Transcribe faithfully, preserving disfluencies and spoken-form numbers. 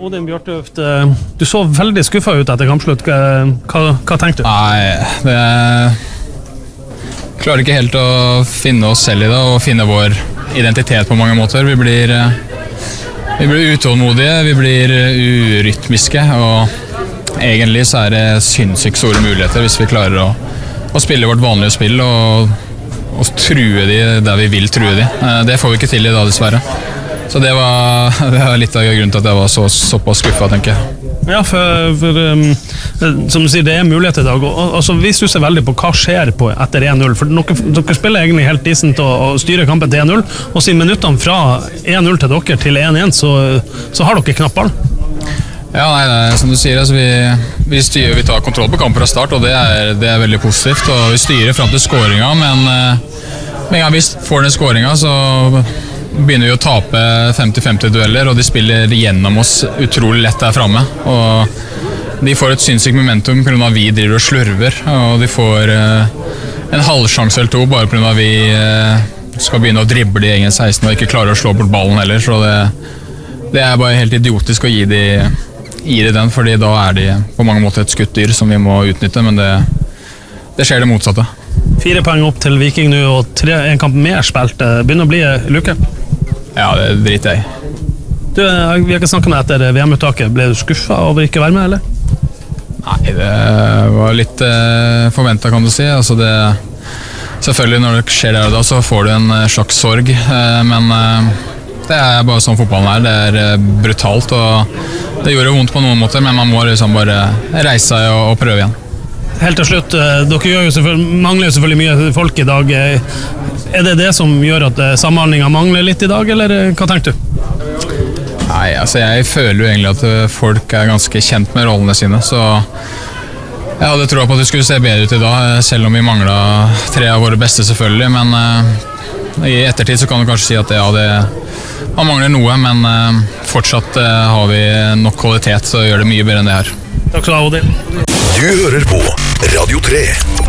Odin Bjørtuft, du så veldig skuffet ut etter kampslutt. Hva, hva tenkte du? Nei, det klarer ikke helt å finne oss selv i det, og finne vår identitet på mange måter. Vi blir, vi blir utålmodige, vi blir urytmiske, og egentlig så er det sinnssykt store muligheter hvis vi klarer å, å spille vårt vanlige spill og, og true de der vi vil true de. Det får vi ikke til i dag, dessverre. Så det var, det var litt av grunnen til at jeg var så, såpass skuffet, tenker jeg. Ja, for, for um, som du sier, det er mulighet i dag. Og, altså, hvis du ser veldig på hva skjer på etter en null, for dere, dere spiller egentlig helt decent og, og styrer kampen til en null, og siden minuttene fra en null til dere til en en, så, så har dere knapp ball. Ja, nei, det er, som du sier, altså, vi, vi, styrer, vi tar kontroll på kampen fra start, og det er, det er veldig positivt. Og vi styrer frem til skåringen, men med en gang vi får den skåringen, så begynner vi å tape femti femti dueller, og de spiller gjennom oss utrolig lett der fremme. Og de får et sinnssykt momentum på grunn av at vi driver og slurver, og de får uh, en halvsjanse eller to bare på grunn av at vi uh, skal begynne å drible i egen seksten og ikke klarer å slå bort ballen heller. Så det, det er bare helt idiotisk å gi de, gi de den, fordi da er de på mange måter et skuttdyr som vi må utnytte, men det, det skjer det motsatte. Fire poeng opp til Viking nå, og tre, en kamp mer spilt. Begynner å bli luke. Ja, det driter jeg i. Du, vi har ikke snakket med etter V M-uttaket. Ble du skuffet over ikke å være med, eller? Nei, det var litt eh, forventet, kan du si. Altså det, selvfølgelig, når det skjer der og da, så får du en slags sorg. Eh, men eh, det er bare sånn fotballen er. Det er eh, brutalt, og det gjorde vondt på noen måter, men man må liksom bare reise seg og, og prøve igjen. Helt til slutt, dere gjør jo mangler jo selvfølgelig mye folk i dag. Er det det som gjør at samhandlingen mangler litt i dag, eller hva tenker du? Nei, altså jeg føler jo egentlig at folk er ganske kjent med rollene sine, så jeg hadde trodd på at det skulle se bedre ut i dag, selv om vi manglet tre av våre beste selvfølgelig, men uh, i ettertid så kan du kanskje si at ja, det, man mangler noe, men uh, fortsatt uh, har vi nok kvalitet, så gjør det mye bedre enn det her. Takk skal du ha, Odin. Du hører på Radio tre.